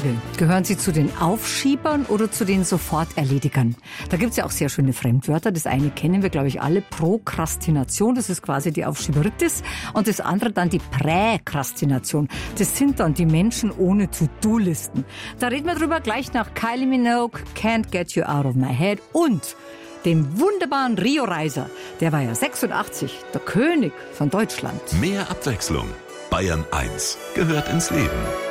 Frage, gehören Sie zu den Aufschiebern oder zu den Soforterledigern? Da gibt es ja auch sehr schöne Fremdwörter. Das eine kennen wir, glaube ich, alle. Prokrastination, das ist quasi die Aufschieberitis. Und das andere dann die Präkrastination. Das sind dann die Menschen ohne To-Do-Listen. Da reden wir drüber gleich nach Kylie Minogue, Can't Get You Out of My Head und dem wunderbaren Rio Reiser. Der war ja 86, der König von Deutschland. Mehr Abwechslung. Bayern 1 gehört ins Leben.